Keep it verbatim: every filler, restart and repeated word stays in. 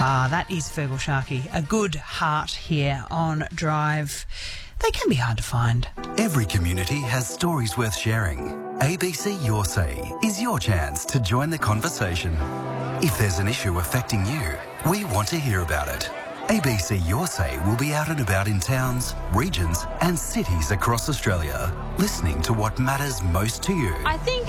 Ah, that is Fergal Sharkey. A good heart here on Drive. They can be hard to find. Every community has stories worth sharing. A B C Your Say is your chance to join the conversation. If there's an issue affecting you, we want to hear about it. A B C Your Say will be out and about in towns, regions and cities across Australia, listening to what matters most to you. I think